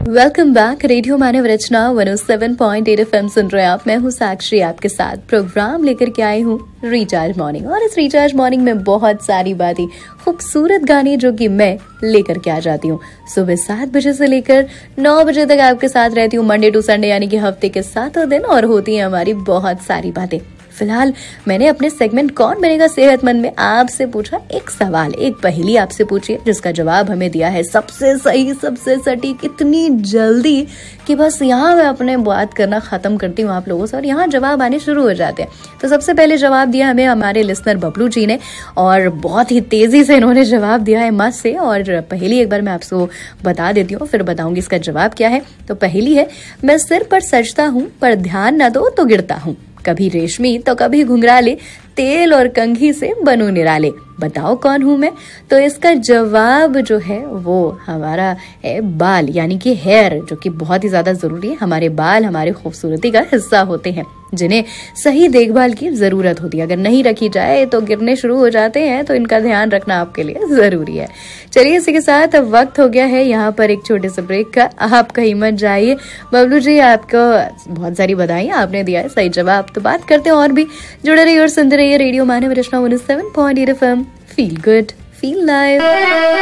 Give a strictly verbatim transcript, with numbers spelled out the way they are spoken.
Welcome back. Radio मानव रचना एक सौ सात पॉइंट आठ एफएम सुन रहे हैं आप। मैं हूँ साक्षी, आपके साथ प्रोग्राम लेकर के आई हूँ रिचार्ज मॉर्निंग। और इस रिचार्ज मॉर्निंग में बहुत सारी बातें, खूबसूरत गाने जो कि मैं लेकर के आ जाती हूँ। सुबह सात बजे से लेकर नौ बजे तक आपके साथ रहती हूँ, मंडे टू संडे, यानी कि हफ्ते के सातों दिन, और होती है हमारी बहुत सारी बातें। फिलहाल मैंने अपने सेगमेंट कौन बनेगा सेहतमंद में आपसे पूछा एक सवाल, एक पहेली आपसे पूछी, जिसका जवाब हमें दिया है सबसे सही, सबसे सटीक, इतनी जल्दी कि बस यहाँ मैं अपने बात करना खत्म करती हूँ आप लोगों से और यहाँ जवाब आने शुरू हो जाते हैं। तो सबसे पहले जवाब दिया हमें हमारे लिसनर बबलू जी ने, और बहुत ही तेजी से इन्होंने जवाब दिया है मस्त से। और पहेली एक बार मैं आपको बता देती हूँ, फिर बताऊंगी इसका जवाब क्या है। तो पहेली है, मैं सिर पर सजता हूँ पर ध्यान न दो तो गिरता हूँ, कभी रेशमी तो कभी घुंघराले, तेल और कंघी से बनूं निराले, बताओ कौन हूं मैं। तो इसका जवाब जो है वो हमारा है बाल, यानी कि हेयर, जो कि बहुत ही ज्यादा जरूरी है। हमारे बाल हमारी खूबसूरती का हिस्सा होते हैं, जिन्हें सही देखभाल की जरूरत होती है। अगर नहीं रखी जाए तो गिरने शुरू हो जाते हैं, तो इनका ध्यान रखना आपके लिए जरूरी है। चलिए, इसी के साथ अब वक्त हो गया है यहाँ पर एक छोटे से ब्रेक का। आप कहीं मत जाइए। बबलू जी, आपको बहुत सारी बधाइयां, आपने दिया है सही जवाब। तो बात करते हैं और भी, जुड़े रहिए और सुनते रहिए रेडियो मानव रचना एक सौ सात पॉइंट आठ FM. Feel good, feel live.